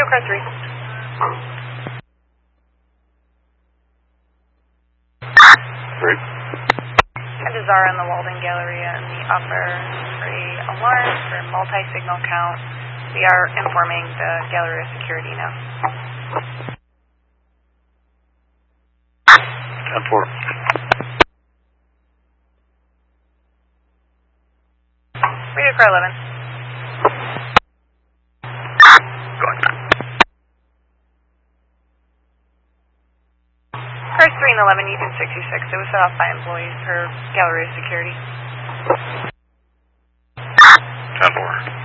Radio car 3. Great. Zara in the Walden Galleria in the upper three alarms for multi-signal count. We are informing the Galleria security now. 10-4. Radio car 11. Going. Cars 3 and 11, Union 66. It was set off by employees for Galleria security. 10-4.